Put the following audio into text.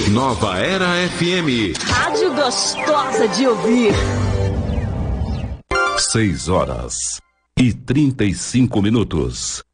Nova Era FM. Rádio gostosa de ouvir. 6 horas e 35 minutos.